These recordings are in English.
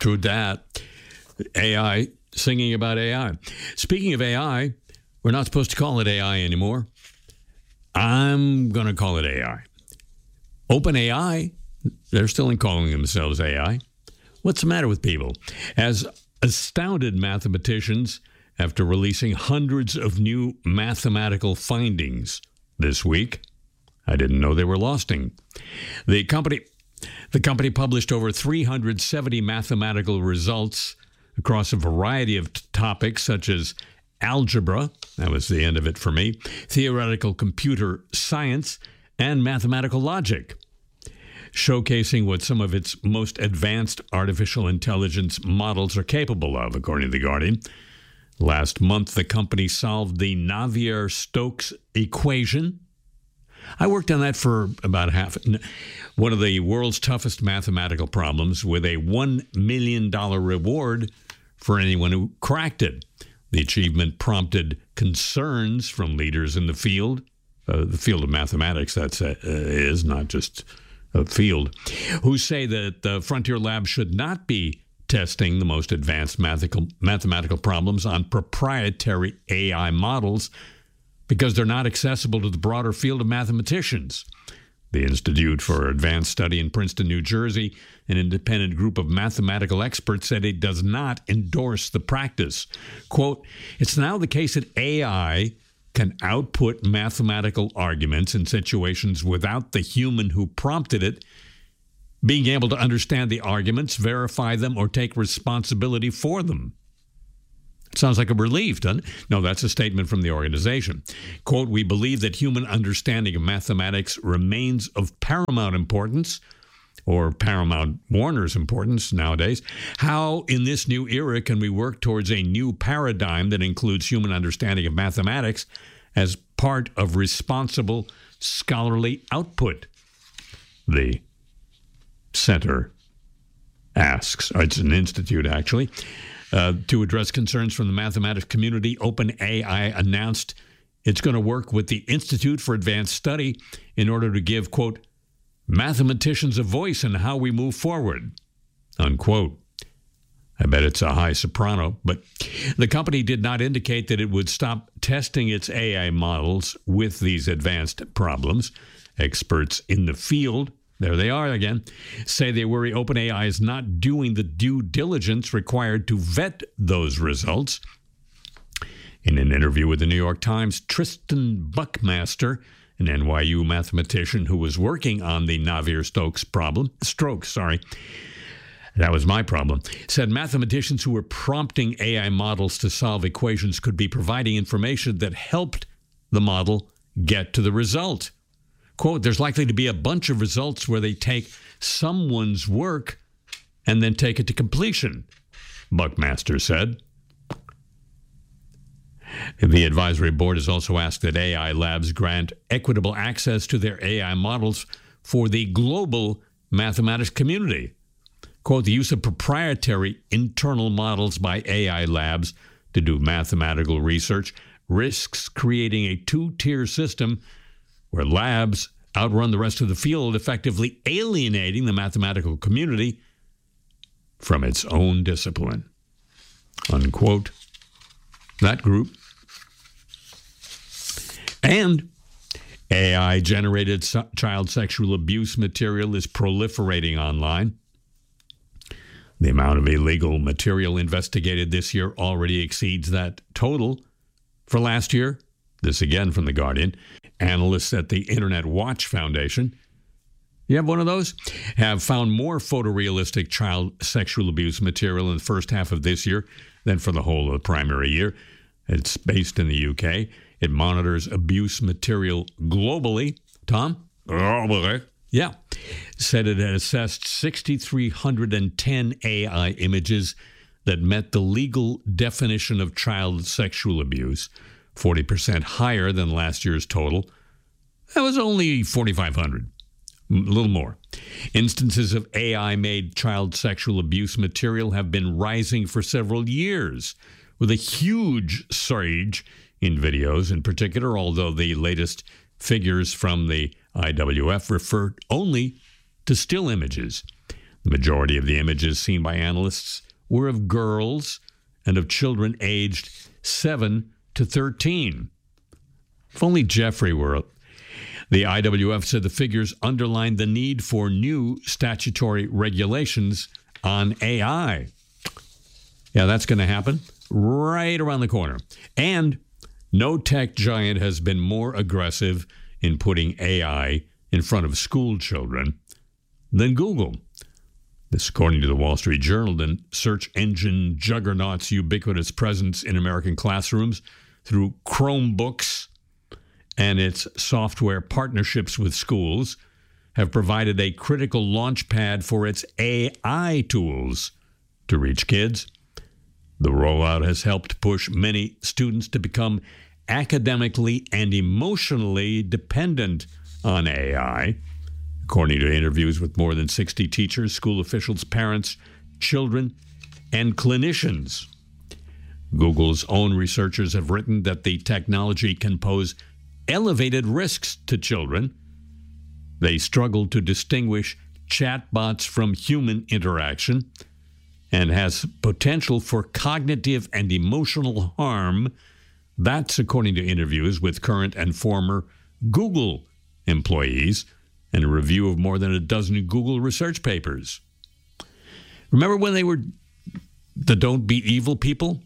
True that. AI, singing about AI. Speaking of AI, we're not supposed to call it AI anymore. I'm going to call it AI. OpenAI, they're still calling themselves AI. What's the matter with people? As astounded mathematicians after releasing hundreds of new mathematical findings this week. I didn't know they were losting. The company published over 370 mathematical results across a variety of topics such as algebra, that was the end of it for me, theoretical computer science, and mathematical logic, showcasing what some of its most advanced artificial intelligence models are capable of, according to The Guardian. Last month, the company solved the Navier-Stokes equation. I worked on that for about one of the world's toughest mathematical problems, with a $1 million reward for anyone who cracked it. The achievement prompted concerns from leaders in the field of mathematics, is not just a field, who say that the Frontier Lab should not be testing the most advanced mathematical problems on proprietary AI models because they're not accessible to the broader field of mathematicians. The Institute for Advanced Study in Princeton, New Jersey, an independent group of mathematical experts, said it does not endorse the practice. Quote, "It's now the case that AI can output mathematical arguments in situations without the human who prompted it being able to understand the arguments, verify them, or take responsibility for them." It sounds like a relief, doesn't it? No, that's a statement from the organization. Quote, "We believe that human understanding of mathematics remains of paramount importance," or paramount Warner's importance nowadays. "How, in this new era, can we work towards a new paradigm that includes human understanding of mathematics as part of responsible scholarly output?" The center asks. It's an institute, actually. To address concerns from the mathematics community, OpenAI announced it's going to work with the Institute for Advanced Study in order to give, quote, "mathematicians a voice in how we move forward," unquote. I bet it's a high soprano, but the company did not indicate that it would stop testing its AI models with these advanced problems. Experts in the field, there they are again, say they worry OpenAI is not doing the due diligence required to vet those results. In an interview with the New York Times, Tristan Buckmaster, an NYU mathematician who was working on the Navier-Stokes problem, that was my problem, said mathematicians who were prompting AI models to solve equations could be providing information that helped the model get to the result. Quote, "There's likely to be a bunch of results where they take someone's work and then take it to completion," Buckmaster said. The advisory board has also asked that AI labs grant equitable access to their AI models for the global mathematics community. Quote, "The use of proprietary internal models by AI labs to do mathematical research risks creating a two-tier system where labs outrun the rest of the field, effectively alienating the mathematical community from its own discipline," unquote. That group. And AI-generated child sexual abuse material is proliferating online. The amount of illegal material investigated this year already exceeds that total for last year. This again from The Guardian. Analysts at the Internet Watch Foundation, you have one of those, have found more photorealistic child sexual abuse material in the first half of this year than for the whole of the primary year. It's based in the UK. It monitors abuse material globally. Tom? Yeah. Said it had assessed 6,310 AI images that met the legal definition of child sexual abuse, 40% higher than last year's total. That was only 4,500, a little more. Instances of AI-made child sexual abuse material have been rising for several years, with a huge surge in videos in particular, although the latest figures from the IWF refer only to still images. The majority of the images seen by analysts were of girls and of children aged 7 to 13. If only Jeffrey were. The IWF said the figures underlined the need for new statutory regulations on AI. Yeah, that's going to happen right around the corner. And no tech giant has been more aggressive in putting AI in front of school children than Google. This, according to the Wall Street Journal, the search engine juggernaut's ubiquitous presence in American classrooms through Chromebooks and its software partnerships with schools have provided a critical launch pad for its AI tools to reach kids. The rollout has helped push many students to become academically and emotionally dependent on AI. According to interviews with more than 60 teachers, school officials, parents, children, and clinicians. Google's own researchers have written that the technology can pose elevated risks to children. They struggle to distinguish chatbots from human interaction and has potential for cognitive and emotional harm. That's according to interviews with current and former Google employees and a review of more than a dozen Google research papers. Remember when they were the don't be evil people?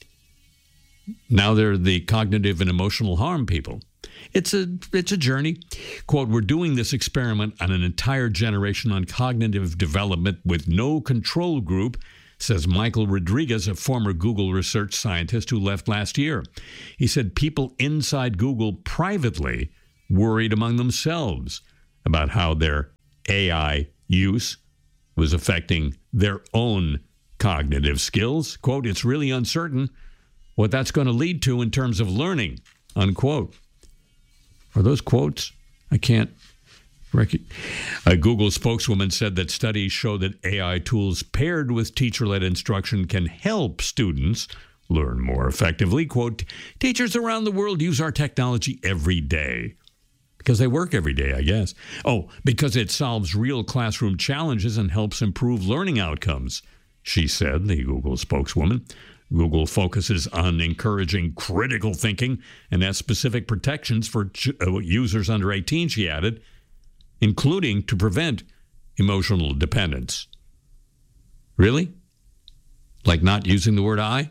Now they're the cognitive and emotional harm people. It's a journey. Quote, we're doing this experiment on an entire generation on cognitive development with no control group, says Michael Rodriguez, a former Google research scientist who left last year. He said people inside Google privately worried among themselves about how their AI use was affecting their own cognitive skills. Quote, it's really uncertain what that's going to lead to in terms of learning, unquote. Are those quotes? I can't recognize. A Google spokeswoman said that studies show that AI tools paired with teacher-led instruction can help students learn more effectively. Quote, teachers around the world use our technology every day. Because they work every day, I guess. Oh, because it solves real classroom challenges and helps improve learning outcomes, she said, the Google spokeswoman. Google focuses on encouraging critical thinking and has specific protections for users under 18, she added, including to prevent emotional dependence. Really? Like not using the word I?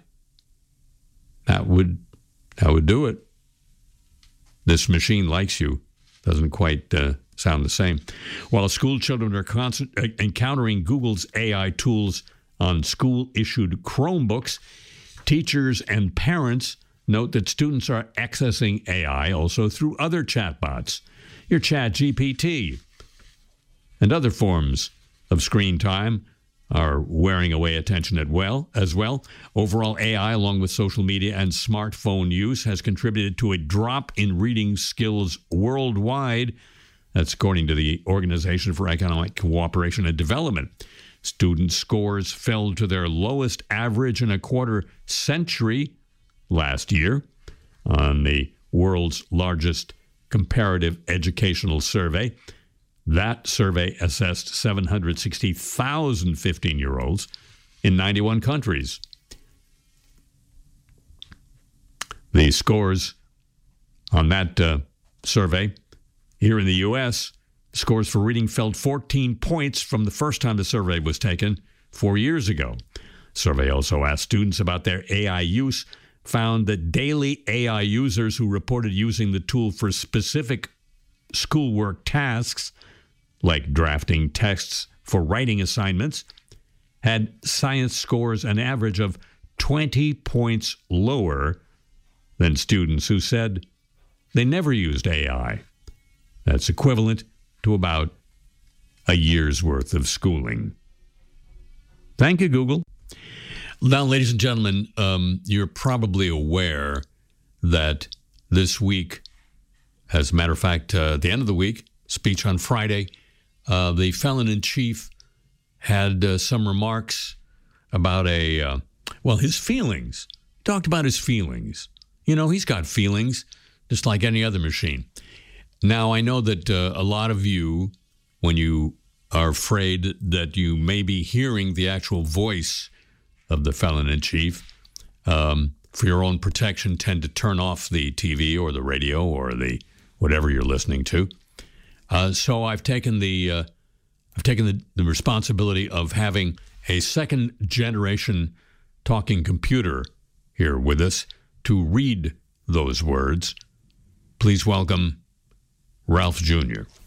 That would do it. This machine likes you. Doesn't quite sound the same. While school children are encountering Google's AI tools on school-issued Chromebooks, teachers and parents note that students are accessing AI also through other chatbots, your ChatGPT, and other forms of screen time are wearing away attention as well. Overall, AI, along with social media and smartphone use, has contributed to a drop in reading skills worldwide. That's according to the Organization for Economic Cooperation and Development. Student scores fell to their lowest average in a quarter century last year on the world's largest comparative educational survey. That survey assessed 760,000 15-year-olds in 91 countries. The scores on that survey here in the U.S., scores for reading fell 14 points from the first time the survey was taken 4 years ago. Survey also asked students about their AI use, found that daily AI users who reported using the tool for specific schoolwork tasks, like drafting texts for writing assignments, had science scores an average of 20 points lower than students who said they never used AI. That's equivalent to about a year's worth of schooling. Thank you, Google. Now, ladies and gentlemen, you're probably aware that this week, as a matter of fact, at the end of the week, speech on Friday, the felon-in-chief had some remarks about his feelings. He talked about his feelings. You know, he's got feelings, just like any other machine. Now, I know that a lot of you, when you are afraid that you may be hearing the actual voice of the felon-in-chief, for your own protection, tend to turn off the TV or the radio or the whatever you're listening to. So I've taken the responsibility of having a second-generation talking computer here with us to read those words. Please welcome Ralph Jr.